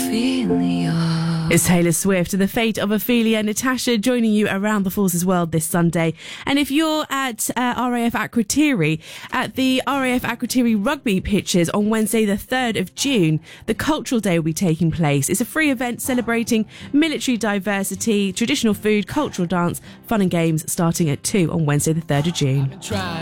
Ophelia. It's Taylor Swift, The Fate of Ophelia. Natasha joining you around the Forces World this Sunday. And if you're at RAF Akrotiri, at the RAF Akrotiri rugby pitches on Wednesday the 3rd of June, the Cultural Day will be taking place. It's a free event celebrating military diversity, traditional food, cultural dance, fun and games starting at 2 on Wednesday the 3rd of June.